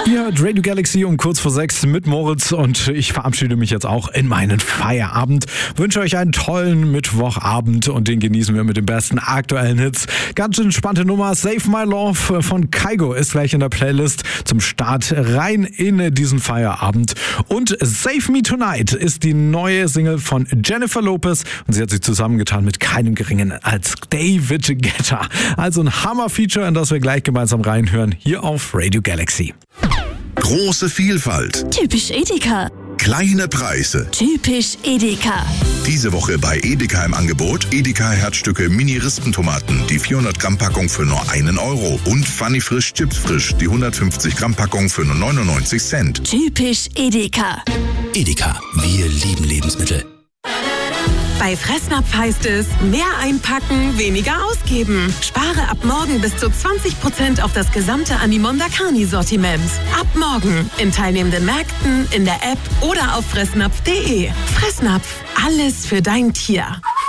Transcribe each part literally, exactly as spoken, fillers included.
Ihr hört Radio Galaxy um kurz vor sechs mit Moritz und ich verabschiede mich jetzt auch in meinen Feierabend. Wünsche euch einen tollen Mittwochabend und den genießen wir mit den besten aktuellen Hits. Ganz entspannte Nummer, Save My Love von Kygo ist gleich in der Playlist zum Start rein in diesen Feierabend. Und Save Me Tonight ist die neue Single von Jennifer Lopez und sie hat sich zusammengetan mit keinem Geringen als David Guetta. Also ein Hammer-Feature, in das wir gleich gemeinsam reinhören, hier auf Radio Galaxy. Große Vielfalt. Typisch Edeka. Kleine Preise. Typisch Edeka. Diese Woche bei Edeka im Angebot Edeka Herzstücke Mini-Rispentomaten, die vierhundert Gramm Packung für nur einen Euro und Funny Frisch Chips Frisch, die hundertfünfzig Gramm Packung für nur neunundneunzig Cent. Typisch Edeka. Edeka, wir lieben Lebensmittel. Bei Fressnapf heißt es, mehr einpacken, weniger ausgeben. Spare ab morgen bis zu zwanzig Prozent auf das gesamte Animonda Carni-Sortiment. Ab morgen in teilnehmenden Märkten, in der App oder auf fressnapf punkt de. Fressnapf, alles für dein Tier.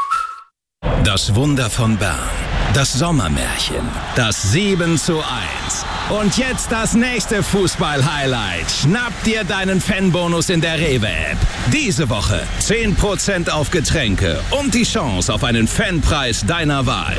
Das Wunder von Bern. Das Sommermärchen. Das sieben zu eins. Und jetzt das nächste Fußball-Highlight. Schnapp dir deinen Fanbonus in der Rewe-App. Diese Woche zehn Prozent auf Getränke und die Chance auf einen Fanpreis deiner Wahl.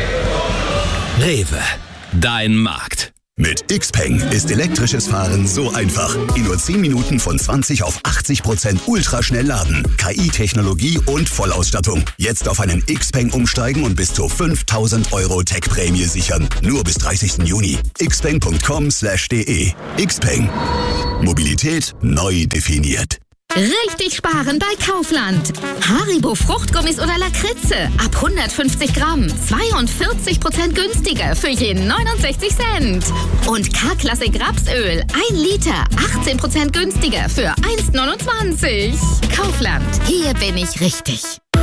Rewe, dein Markt. Mit Xpeng ist elektrisches Fahren so einfach. In nur zehn Minuten von zwanzig auf achtzig Prozent ultraschnell laden. K I-Technologie und Vollausstattung. Jetzt auf einen Xpeng umsteigen und bis zu fünftausend Euro Tech-Prämie sichern. Nur bis dreißigsten Juni. xpeng punkt com slash de. Xpeng. Mobilität neu definiert. Richtig sparen bei Kaufland. Haribo Fruchtgummis oder Lakritze ab hundertfünfzig Gramm. zweiundvierzig Prozent günstiger für je neunundsechzig Cent. Und K-Klassik Rapsöl ein Liter. achtzehn Prozent günstiger für eins neunundzwanzig. Kaufland. Hier bin ich richtig.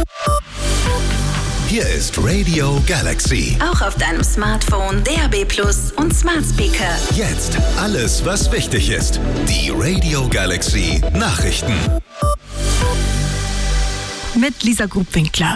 Hier ist Radio Galaxy. Auch auf deinem Smartphone, D A B Plus und Smart Speaker. Jetzt alles, was wichtig ist. Die Radio Galaxy Nachrichten. Mit Lisa Grubwinkler.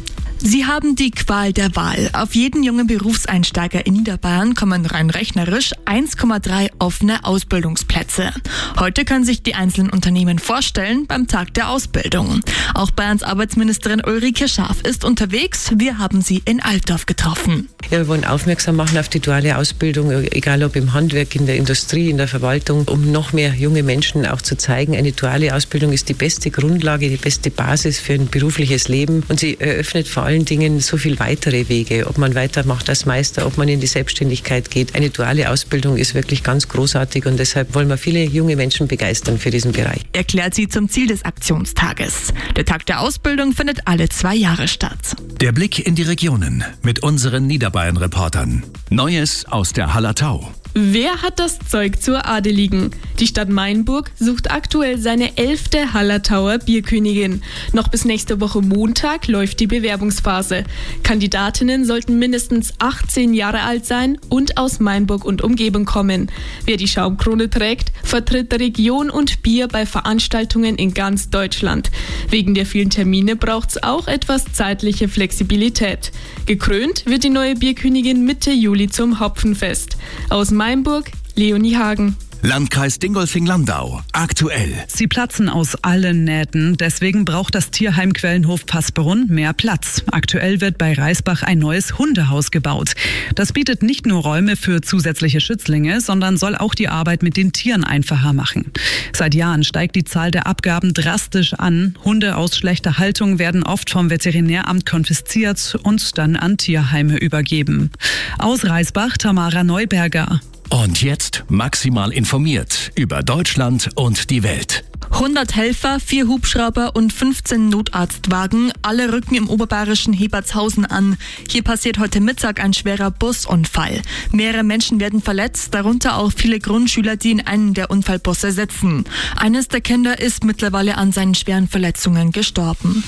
Sie haben die Qual der Wahl. Auf jeden jungen Berufseinsteiger in Niederbayern kommen rein rechnerisch eins Komma drei offene Ausbildungsplätze. Heute können sich die einzelnen Unternehmen vorstellen beim Tag der Ausbildung. Auch Bayerns Arbeitsministerin Ulrike Schaaf ist unterwegs. Wir haben sie in Altdorf getroffen. Ja, wir wollen aufmerksam machen auf die duale Ausbildung, egal ob im Handwerk, in der Industrie, in der Verwaltung, um noch mehr junge Menschen auch zu zeigen, eine duale Ausbildung ist die beste Grundlage, die beste Basis für ein berufliches Leben und sie eröffnet vor allen Dingen so viel weitere Wege, ob man weitermacht als Meister, ob man in die Selbstständigkeit geht. Eine duale Ausbildung ist wirklich ganz großartig und deshalb wollen wir viele junge Menschen begeistern für diesen Bereich. Erklärt sie zum Ziel des Aktionstages. Der Tag der Ausbildung findet alle zwei Jahre statt. Der Blick in die Regionen mit unseren Niederbayern-Reportern. Neues aus der Hallertau. Wer hat das Zeug zur Adeligen? Die Stadt Mainburg sucht aktuell seine elfte Hallertauer Bierkönigin. Noch bis nächste Woche Montag läuft die Bewerbungsphase. Kandidatinnen sollten mindestens achtzehn Jahre alt sein und aus Mainburg und Umgebung kommen. Wer die Schaumkrone trägt, vertritt Region und Bier bei Veranstaltungen in ganz Deutschland. Wegen der vielen Termine braucht es auch etwas zeitliche Flexibilität. Gekrönt wird die neue Bierkönigin Mitte Juli zum Hopfenfest. Aus Mainburg, Leonie Hagen. Landkreis Dingolfing-Landau. Aktuell. Sie platzen aus allen Nähten. Deswegen braucht das Tierheim Quellenhof Passbrunn mehr Platz. Aktuell wird bei Reisbach ein neues Hundehaus gebaut. Das bietet nicht nur Räume für zusätzliche Schützlinge, sondern soll auch die Arbeit mit den Tieren einfacher machen. Seit Jahren steigt die Zahl der Abgaben drastisch an. Hunde aus schlechter Haltung werden oft vom Veterinäramt konfisziert und dann an Tierheime übergeben. Aus Reisbach Tamara Neuberger. Und jetzt maximal informiert über Deutschland und die Welt. hundert Helfer, vier Hubschrauber und fünfzehn Notarztwagen, alle rücken im oberbayerischen Hebertshausen an. Hier passiert heute Mittag ein schwerer Busunfall. Mehrere Menschen werden verletzt, darunter auch viele Grundschüler, die in einem der Unfallbusse sitzen. Eines der Kinder ist mittlerweile an seinen schweren Verletzungen gestorben.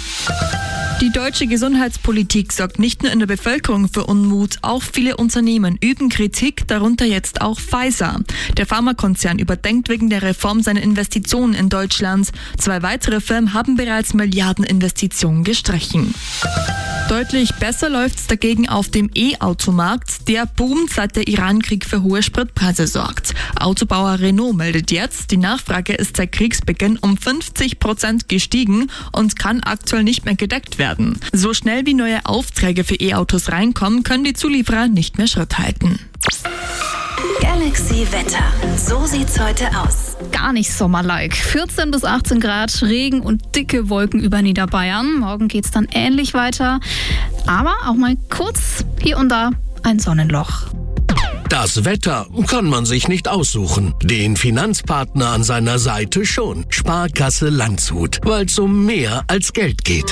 Die deutsche Gesundheitspolitik sorgt nicht nur in der Bevölkerung für Unmut, auch viele Unternehmen üben Kritik, darunter jetzt auch Pfizer. Der Pharmakonzern überdenkt wegen der Reform seine Investitionen in Deutschland. Zwei weitere Firmen haben bereits Milliardeninvestitionen gestrichen. Deutlich besser läuft's dagegen auf dem E-Automarkt. Der boomt, seit der Iran-Krieg für hohe Spritpreise sorgt. Autobauer Renault meldet jetzt, die Nachfrage ist seit Kriegsbeginn um fünfzig Prozent gestiegen und kann aktuell nicht mehr gedeckt werden. So schnell wie neue Aufträge für E-Autos reinkommen, können die Zulieferer nicht mehr Schritt halten. Galaxy Wetter. So sieht's heute aus. Gar nicht sommerlike. vierzehn bis achtzehn Grad, Regen und dicke Wolken über Niederbayern. Morgen geht's dann ähnlich weiter. Aber auch mal kurz hier und da ein Sonnenloch. Das Wetter kann man sich nicht aussuchen. Den Finanzpartner an seiner Seite schon. Sparkasse Landshut, weil es um mehr als Geld geht.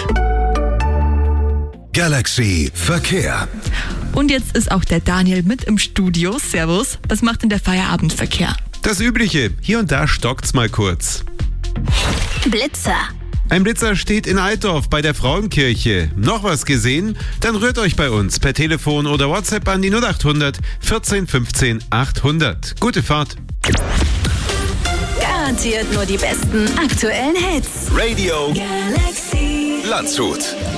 Galaxy Verkehr. Und jetzt ist auch der Daniel mit im Studio. Servus. Was macht denn der Feierabendverkehr? Das Übliche. Hier und da stockt's mal kurz. Blitzer. Ein Blitzer steht in Altdorf bei der Frauenkirche. Noch was gesehen? Dann rührt euch bei uns per Telefon oder WhatsApp an die null acht hundert vierzehn fünfzehn achthundert. Gute Fahrt. Garantiert nur die besten aktuellen Hits. Radio Galaxy Landshut.